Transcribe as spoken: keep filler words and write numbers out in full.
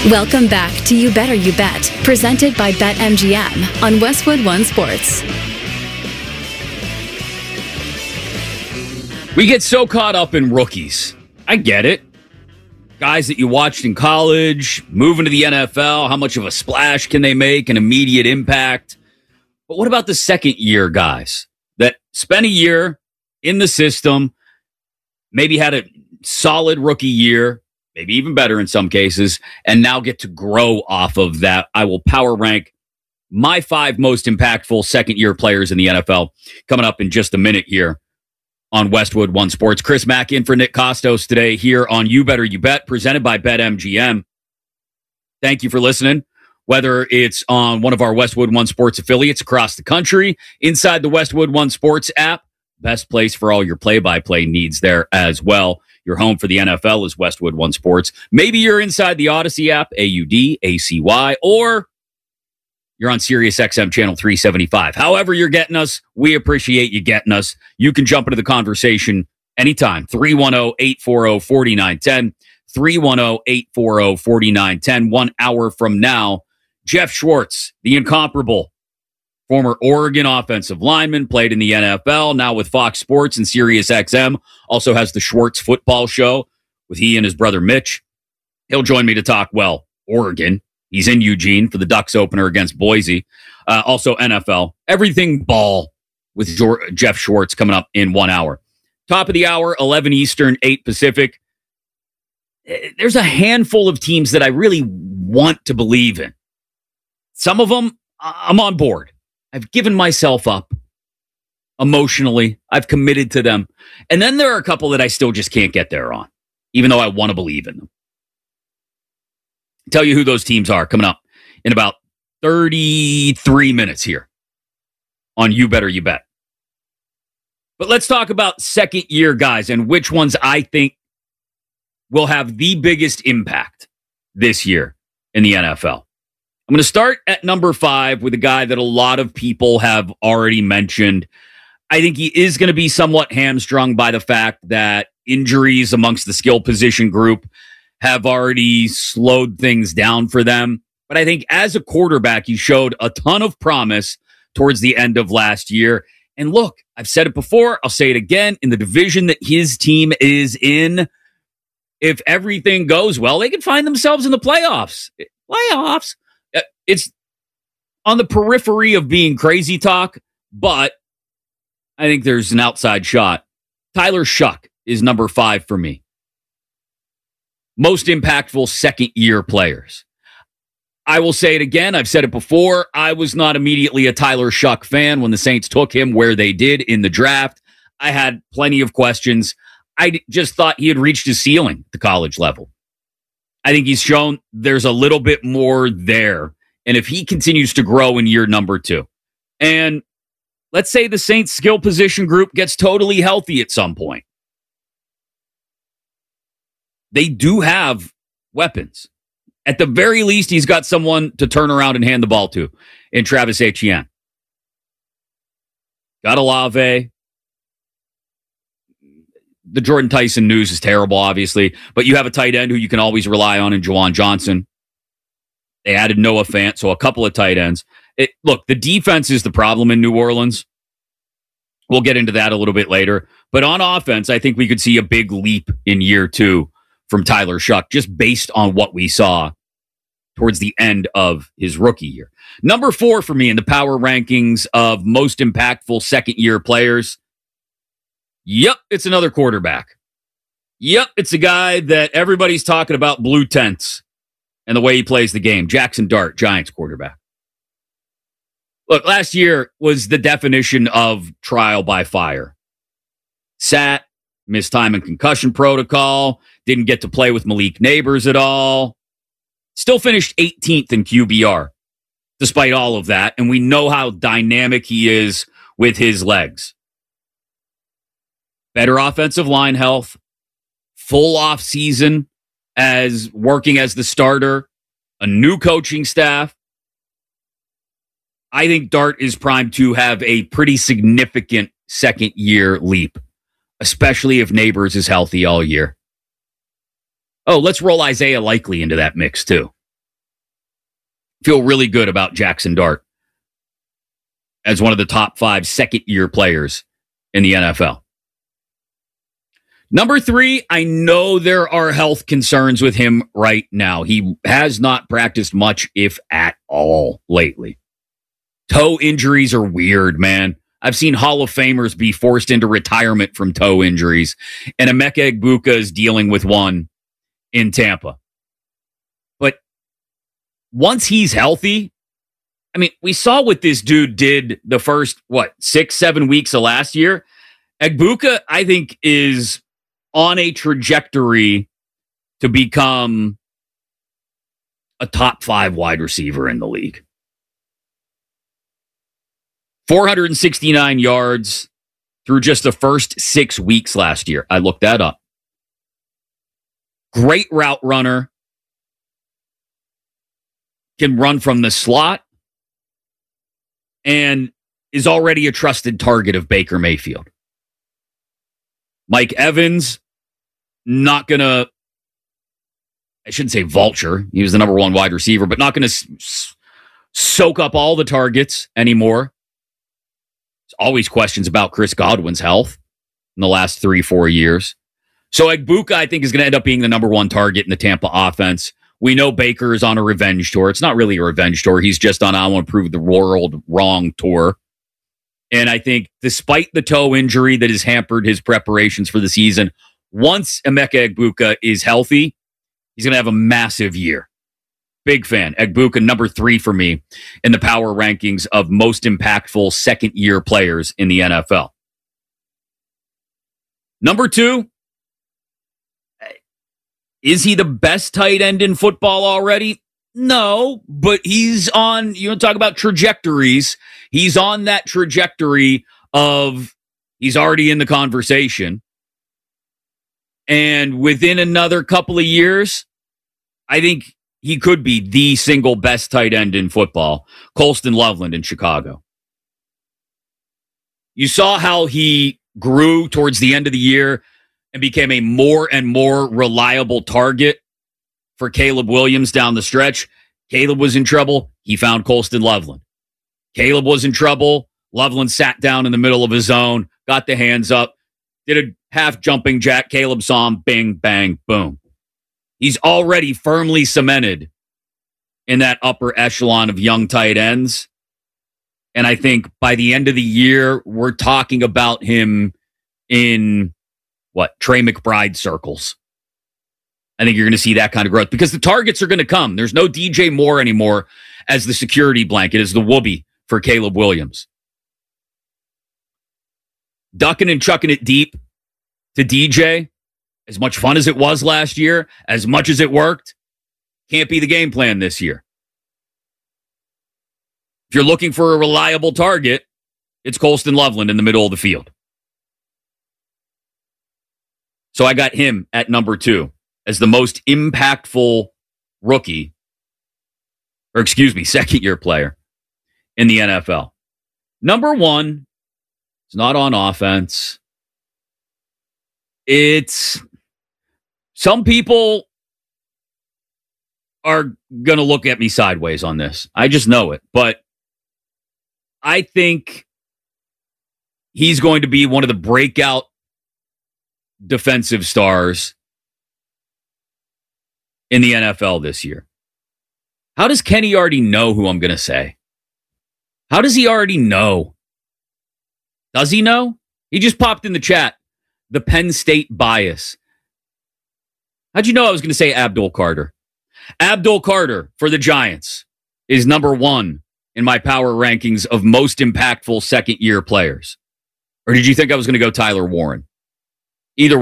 Welcome back to You Better You Bet, presented by BetMGM on Westwood One Sports. We get so caught up in rookies. I get it. Guys that you watched in college, moving to the N F L, how much of a splash can they make, an immediate impact? But what about the second year guys that spent a year in the system, maybe had a solid rookie year, maybe even better in some cases, and now get to grow off of that? I will power rank my five most impactful second-year players in the N F L coming up in just a minute here on Westwood One Sports. Chris Mack in for Nick Kostos today here on You Better You Bet, presented by BetMGM. Thank you for listening. Whether it's on one of our Westwood One Sports affiliates across the country, inside the Westwood One Sports app, best place for all your play-by-play needs there as well. Your home for the N F L is Westwood One Sports. Maybe you're inside the Odyssey app, A U D A C Y, or you're on Sirius X M channel three seventy-five. However you're getting us, we appreciate you getting us. You can jump into the conversation anytime. three one zero, eight four zero, four nine one zero. three one zero, eight four zero, four nine one zero. One hour from now, Jeff Schwartz, the incomparable former Oregon offensive lineman, played in the N F L, now with Fox Sports and Sirius X M. Also has the Schwartz Football Show with he and his brother Mitch. He'll join me to talk, well, Oregon. He's in Eugene for the Ducks opener against Boise. Uh, also N F L. Everything ball with Jeff Schwartz coming up in one hour. Top of the hour, eleven Eastern, eight Pacific. There's a handful of teams that I really want to believe in. Some of them, I'm on board. I've given myself up emotionally. I've committed to them. And then there are a couple that I still just can't get there on, even though I want to believe in them. Tell you who those teams are coming up in about thirty-three minutes here on You Better You Bet. But let's talk about second year guys and which ones I think will have the biggest impact this year in the N F L. I'm going to start at number five with a guy that a lot of people have already mentioned. I think he is going to be somewhat hamstrung by the fact that injuries amongst the skill position group have already slowed things down for them. But I think as a quarterback, he showed a ton of promise towards the end of last year. And look, I've said it before, I'll say it again, in the division that his team is in, if everything goes well, they can find themselves in the playoffs. Playoffs? It's on the periphery of being crazy talk, but I think there's an outside shot. Tyler Shough is number five for me. Most impactful second-year players. I will say it again. I've said it before. I was not immediately a Tyler Shough fan when the Saints took him where they did in the draft. I had plenty of questions. I just thought he had reached his ceiling at the college level. I think he's shown there's a little bit more there. And if he continues to grow in year number two, and let's say the Saints skill position group gets totally healthy at some point, they do have weapons. At the very least, he's got someone to turn around and hand the ball to in Travis Etienne. Got Olave. The Jordan Tyson news is terrible, obviously, but you have a tight end who you can always rely on in Juwan Johnson. They added Noah Fant, so a couple of tight ends. It, look, the defense is the problem in New Orleans. We'll get into that a little bit later. But on offense, I think we could see a big leap in year two from Tyler Shough, just based on what we saw towards the end of his rookie year. Number four for me in the power rankings of most impactful second-year players. Yep, it's another quarterback. Yep, it's a guy that everybody's talking about blue tents and the way he plays the game. Jackson Dart, Giants quarterback. Look, last year was the definition of trial by fire. Sat, missed time in concussion protocol, didn't get to play with Malik Neighbors at all. Still finished eighteenth in Q B R, despite all of that. And we know how dynamic he is with his legs. Better offensive line health, full off season as working as the starter, a new coaching staff. I think Dart is primed to have a pretty significant second year leap, especially if Neighbors is healthy all year. Oh, let's roll Isaiah Likely into that mix too. feel really good about Jackson Dart as one of the top five second-year players in the N F L. Number three, I know there are health concerns with him right now. He has not practiced much, if at all, lately. Toe injuries are weird, man. I've seen Hall of Famers be forced into retirement from toe injuries, and Emeka Egbuka is dealing with one in Tampa. But once he's healthy, I mean, we saw what this dude did the first, what, six, seven weeks of last year. Egbuka, I think, is on a trajectory to become a top five wide receiver in the league. four hundred sixty-nine yards through just the first six weeks last year. I looked that up. Great route runner. Can run from the slot. And is already a trusted target of Baker Mayfield. Mike Evans, not going to, I shouldn't say vulture. He was the number one wide receiver, but not going to s- s- soak up all the targets anymore. There's always questions about Chris Godwin's health in the last three, four years. So Egbuka, I think, is going to end up being the number one target in the Tampa offense. We know Baker is on a revenge tour. It's not really a revenge tour. He's just on I want to prove the world wrong tour. And I think despite the toe injury that has hampered his preparations for the season, once Emeka Egbuka is healthy, he's going to have a massive year. Big fan. Egbuka, number three for me in the power rankings of most impactful second-year players in the N F L. Number two, is he the best tight end in football already? No, but he's on, you want to talk about trajectories. He's on that trajectory of he's already in the conversation. And within another couple of years, I think he could be the single best tight end in football. Colston Loveland in Chicago. You saw how he grew towards the end of the year and became a more and more reliable target for Caleb Williams down the stretch. Caleb was in trouble. He found Colston Loveland. Caleb was in trouble. Loveland sat down in the middle of his zone, got the hands up, did a half jumping jack. Caleb saw him, bing, bang, boom. He's already firmly cemented in that upper echelon of young tight ends. And I think by the end of the year, we're talking about him in what, Trey McBride circles. I think you're going to see that kind of growth because the targets are going to come. There's no D J Moore anymore as the security blanket, as the whoopee for Caleb Williams. Ducking and chucking it deep to D J, as much fun as it was last year, as much as it worked, can't be the game plan this year. If you're looking for a reliable target, it's Colston Loveland in the middle of the field. So I got him at number two as the most impactful rookie, or excuse me, second-year player in the N F L. Number one, it's not on offense. It's, some people are going to look at me sideways on this. I just know it. But I think he's going to be one of the breakout defensive stars in the N F L this year. How does Kenny already know who I'm going to say? How does he already know? Does he know? He just popped in the chat. The Penn State bias. How'd you know I was going to say Abdul Carter? Abdul Carter for the Giants is number one in my power rankings of most impactful second-year players. Or did you think I was going to go Tyler Warren? Either way.